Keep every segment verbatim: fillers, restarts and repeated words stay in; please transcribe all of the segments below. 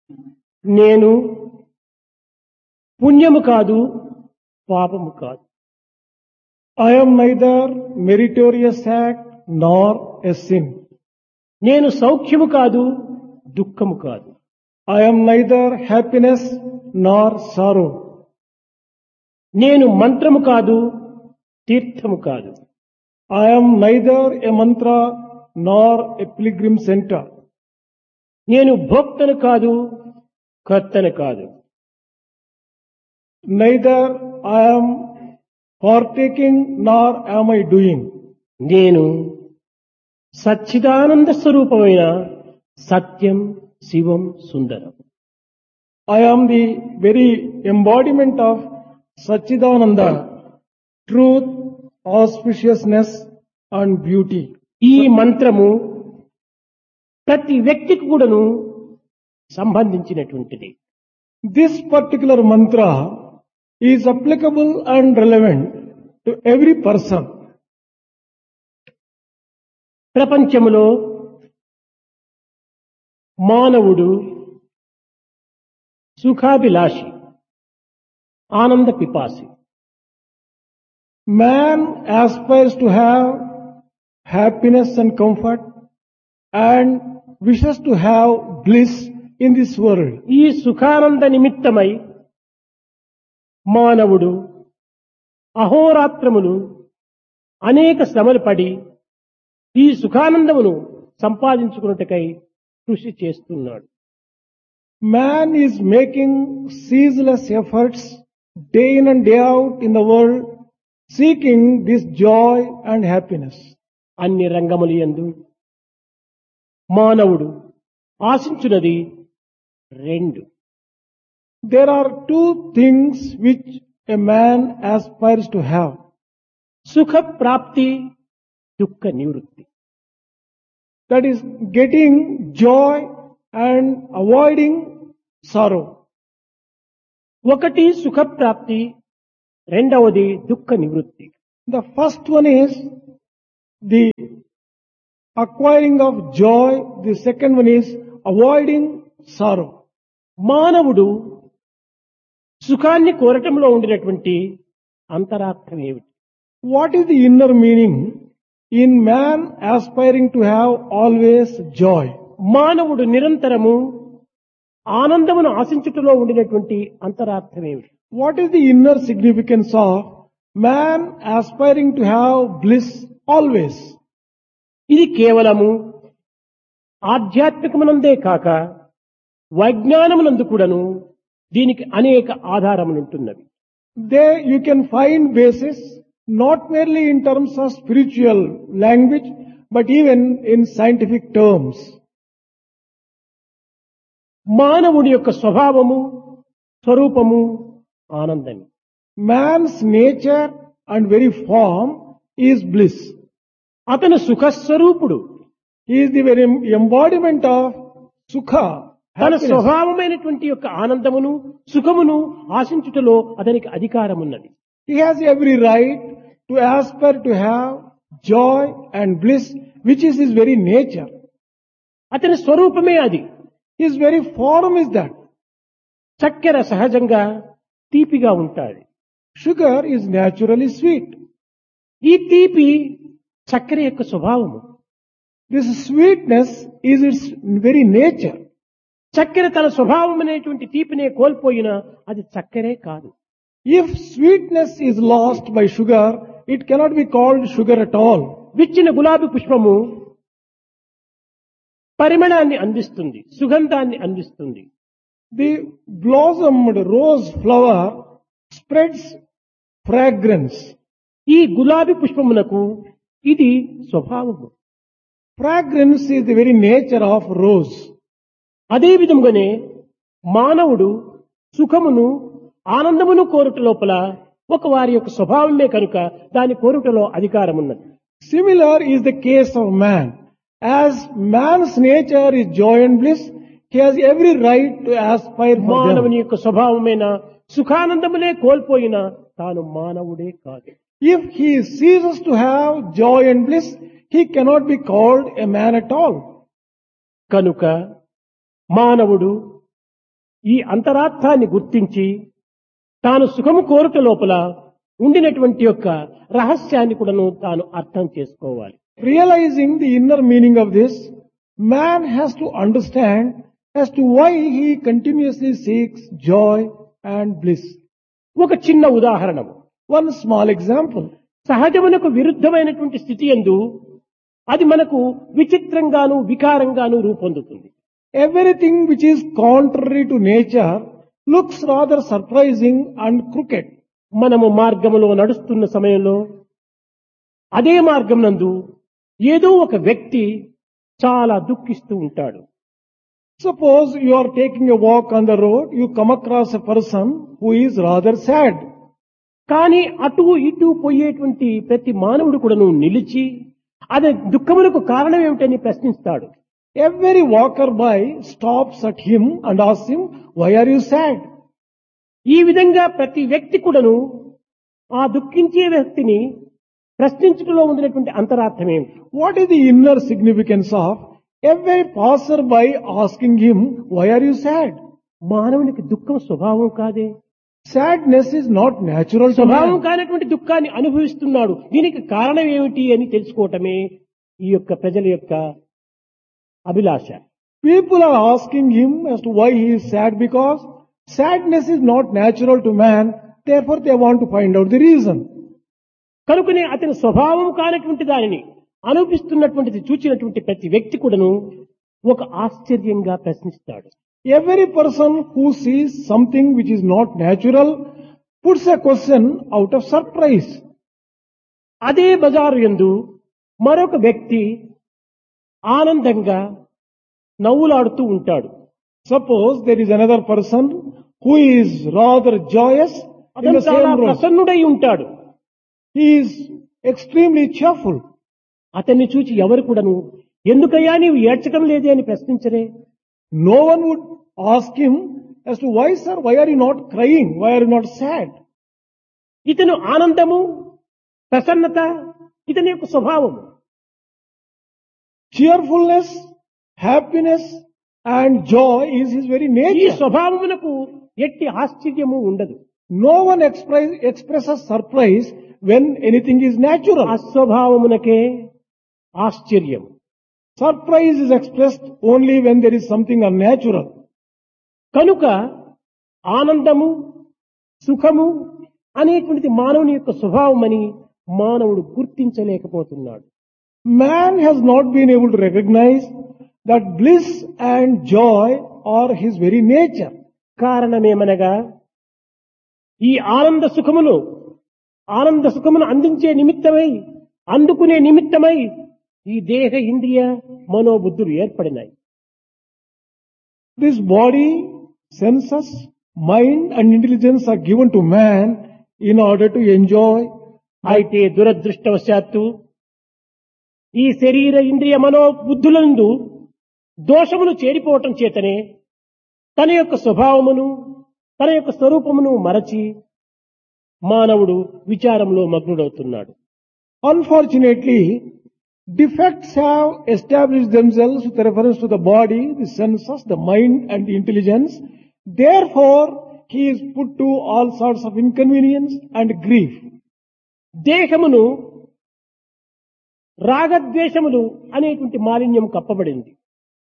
నేను పుణ్యము కాదు, పాపము కాదు. I am neither meritorious act nor a sin. నేను సౌఖ్యము కాదు, దుఃఖము కాదు. I am neither happiness nor sorrow. నేను మంత్రము కాదు, తీర్థము కాదు. I am neither a mantra nor a pilgrim center. నేను భోక్తను కాదు, కర్తను కాదు. Neither I am partaking nor am I doing. నేను సచ్చిదానంద స్వరూపమైన సత్యం, శివం, సుందరం. I am the very embodiment of Satchidananda, truth, auspiciousness and beauty. ఈ మంత్రము ప్రతి వ్యక్తికి కూడాను సంబంధించినటువంటిది. This particular mantra is applicable and relevant to every person. ప్రపంచములో మానవుడు సుఖాభిలాషి, ఆనంద పిపాసి. Man aspires to have happiness and comfort and wishes to have bliss in this world. ఈ సుఖానంద నిమిత్తమై మానవుడు అహోరాత్రములు అనేక శ్రమలు పడి ఈ సుఖానందమును సంపాదించుకున్నటకై కృషి చేస్తున్నాడు. Man is making ceaseless efforts day in and day out in the world, seeking this joy and happiness. అన్ని రంగములు యందు మానవుడు ఆశించున్నది రెండు. There are two things which a man aspires to have. సుఖ ప్రాప్తి, దుఃఖ నివృత్తి. That is getting joy and avoiding sorrow. ఒకటి సుఖ ప్రాప్తి, రెండవది దుఃఖ నివృత్తి. The first one is the acquiring of joy. The second one is avoiding sorrow. మానవుడు సుఖాన్ని కోరటంలో ఉండినటువంటి అంతరార్థం ఏమిటి? What is the inner meaning in man aspiring to have always joy? మానవుడు నిరంతరము ఆనందమును ఆశించుటలో ఉండినటువంటి అంతరార్థం ఏమిటి? What is the inner significance of man aspiring to have bliss always? ఇది కేవలము ఆధ్యాత్మికమునందే కాక వైజ్ఞానమునందు కూడాను దీనికి అనేక ఆధారములుంటున్నవి. There you can find basis not merely in terms of spiritual language but even in scientific terms. మానవుడి యొక్క స్వభావము, స్వరూపము ఆనందమే. Man's nature and very form is bliss. అతను సుఖస్వరూపుడు. He is the very embodiment of sukha. తన happiness. స్వభావమైనటువంటి యొక్క ఆనందమును, సుఖమును ఆశించుటలో అతనికి అధికారం ఉన్నది. He has every right to aspire to have joy and bliss, which is his very nature. అతని స్వరూపమే అది. His very form is that. చక్కెర సహజంగా తీపిగా ఉంటాది. Sugar is naturally sweet. ఈ తీపి చక్కెర యొక్క స్వభావము. This sweetness is its very nature. చక్కెర తన స్వభావం అనేటువంటి తీపినే కోల్పోయినా అది చక్కెరే కాదు. If sweetness is lost by sugar, it cannot be called sugar at all. విచ్చిన గులాబీ పుష్పము పరిమళాన్ని అందిస్తుంది, సుగంధాన్ని అందిస్తుంది. The blossomed rose flower spreads fragrance. ఈ గులాబీ పుష్పమునకు ఇది స్వభావము. Fragrance is the very nature of rose. అదే విధంగానే మానవుడు సుఖమును, ఆనందమును కోరుట లోపల ఒక వారి యొక్క స్వభావమే కనుక దాని కోరుటలో అధికారం ఉన్నది. Similar is the case of man. As man's nature is joy and bliss, he has every right to aspire for మానవుని them. యొక్క స్వభావమైన సుఖానందమునే కోల్పోయినా తాను మానవుడే కాదు. If he ceases to have joy and bliss, he cannot be called a man at all. కనుక మానవుడు ఈ అంతరార్థాన్ని గుర్తించి తాను సుఖము కోరుట లోపల ఉండినటువంటి యొక్క రహస్యాన్ని కూడాను తాను అర్థం చేసుకోవాలి. Realizing the inner meaning of this, man has to understand as to why he continuously seeks joy and bliss. ఒక చిన్న ఉదాహరణ, One small example. సహజమునకు విరుద్ధమైనటువంటి స్థితి యందు అది మనకు విచిత్రంగాను వికారంగాను రూపొందుతుంది. Everything which is contrary to nature looks rather surprising and crooked. మనము మార్గములో నడుస్తున్న సమయంలో అదే మార్గం నందు ఏదో ఒక వ్యక్తి చాలా దుఃఖిస్తూ ఉంటాడు. Suppose you are taking a walk on the road, you come across a person who is rather sad. కానీ అటు ఇటు పోయేటువంటి ప్రతి మానవుడు కూడాను నిలిచి అదే దుఃఖములకు కారణం ఏమిటని ప్రశ్నిస్తాడు. Every walker by stops at him and asks him, why are you sad? ఈ విధంగా ప్రతి వ్యక్తి కూడాను ఆ దుఃఖించే వ్యక్తిని ప్రశ్నించడంలో ఉండినటువంటి అంతరార్థం ఏమిటి? What is the inner significance of every passerby asking him, why are you sad? మానవునికి దుఃఖం స్వభావం కాదే. Sadness is not natural to స్వభావం man. కానటువంటి దుఃఖాన్ని అనుభవిస్తున్నాడు. దీనికి కారణం ఏమిటి అని తెలుసుకోవటమే ఈ యొక్క ప్రజల యొక్క అభిలాష. People are asking him as to why he is sad because sadness is not natural to man. Therefore they want to find out the reason. కనుకనే అతని స్వభావం కానటువంటి దానిని అనుభవిస్తున్నటువంటిది చూచినటువంటి ప్రతి వ్యక్తి కూడాను ఒక ఆశ్చర్యంగా ప్రశ్నిస్తాడు. Every person who sees something which is not natural puts a question out of surprise. అదే బజారు యందు మరొక వ్యక్తి ఆనందంగా నవ్వులాడుతూ ఉంటాడు. Suppose there is another person who is rather joyous in అతను the చాలా same room. ప్రసన్నుడై ఉంటాడు. He is extremely cheerful. అతన్ని చూచి ఎవరు కూడాను ఎందుకయ్యా నీవు ఏడ్చడం లేదే అని ప్రశ్నించరే. No one would ask him as to why, sir, why are you not crying? Why are you not sad? ఇతను ఆనందము ప్రసన్నత ఇతని యొక్క స్వభావము. Cheerfulness, happiness and joy is his very ఈ nature. స్వభావమునకు ఎట్టి ఆశ్చర్యము ఉండదు. No one express, expresses surprise when anything is natural. అస్వభావమునకే ఆశ్చర్యం. Surprise is expressed only when there is something unnatural. కనుక ఆనందము సుఖము అనేటువంటిది మానవుని యొక్క స్వభావమని మానవుడు గుర్తించలేకపోతున్నాడు. Man has not been able to recognize that bliss and joy are his very nature. కారణమేమనగా ఈ ఆనంద సుఖమును ఆనంద సుఖమును అందించే నిమిత్తమై అందుకునే నిమిత్తమై ఈ దేహ ఇంద్రియ మనోబుద్ధులు ఏర్పడినాయి. This body, senses, mind and intelligence are given to man in order to enjoy. అయితే దురదృష్టవశాత్తు ఈ శరీర ఇంద్రియ మనోబుద్ధులందు దోషములు చేరిపోవటం చేతనే తన యొక్క స్వభావమును తన యొక్క స్వరూపమును మరచి మానవుడు విచారంలో మగ్నుడవుతున్నాడు. Unfortunately, defects have established themselves with reference to the body, the senses, the mind and the intelligence. Therefore, he is put to all sorts of inconvenience and grief. దేహమును రాగద్వేషములు అనేటువంటి మాలిన్యం కప్పబడింది.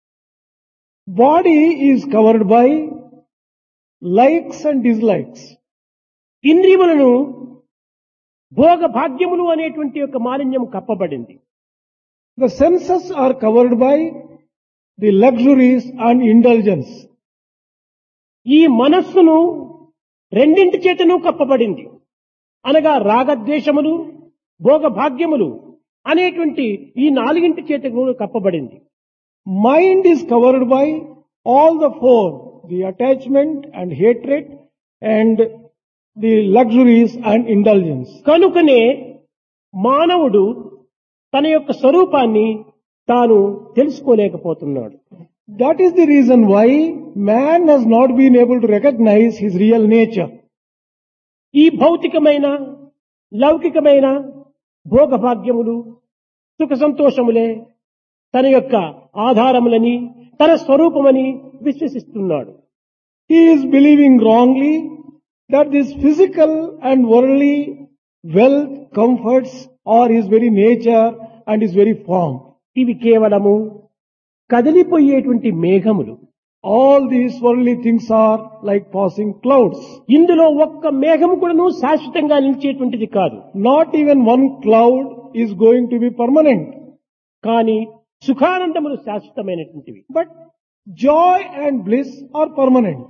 Body is covered by likes and dislikes. ఇంద్రియములను భోగ భాగ్యములు అనేటువంటి యొక్క మాలిన్యం కప్పబడింది. The senses are covered by the luxuries and indulgence. ఈ మనస్సును రెండింటి చేతను కప్పబడింది. అనగా రాగద్వేషములు భోగ భాగ్యములు అనేటువంటి ఈ నాలుగింటి చేత కూడా కప్పబడింది. Mind is covered by all the four, the attachment and hatred and the luxuries and indulgence. కనుకనే మానవుడు తన యొక్క స్వరూపాన్ని తాను తెలుసుకోలేకపోతున్నాడు. That is the reason why man has not been able to recognize his real nature. ఈ భౌతికమైన లౌకికమైన భోగభాగ్యములు సుఖ సంతోషములే తన యొక్క ఆధారములని తన స్వరూపమని విశ్వసిస్తున్నాడు. he is believing wrongly that this physical and worldly wealth, comforts are his very nature and his very form. ఇవి కేవలము కదిలిపోయేటువంటి మేఘములు. All these worldly things are like passing clouds. ఇందులో ఒక్క మేఘము కూడాను శాశ్వతంగా నిలిచేటువంటిది కాదు. Not even one cloud is going to be permanent. కానీ సుఖానందములు శాశ్వతమైనటువంటివి. But joy and bliss are permanent.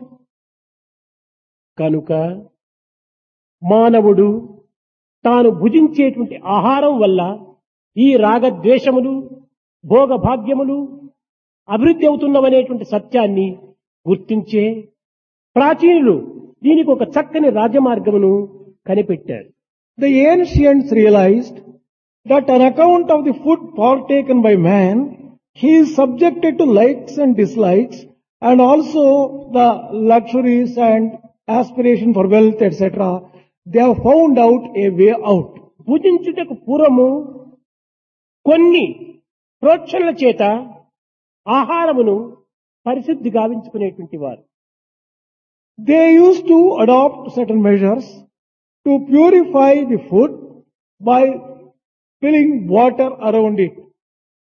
కనుక మానవుడు తాను భుజించేటువంటి ఆహారం వల్ల ఈ రాగద్వేషములు భోగభాగ్యములు అభివృద్ధి అవుతున్నవనేటువంటి సత్యాన్ని గుర్తించే ప్రాచీనులు దీనికి ఒక చక్కని రాజమార్గమును కనిపెట్టారు. The ancients realized that on account of the food partaken by man, he is subjected to likes and dislikes and also the luxuries and aspiration for wealth, et cetera. They have found out a way out. భుజించుటకు పూర్వము కొన్ని ప్రోక్షణల చేత ఆహారమును పరిశుద్ధి గావించుకునేటువంటి వారు. They used to adopt certain measures to purify the food by filling water around it.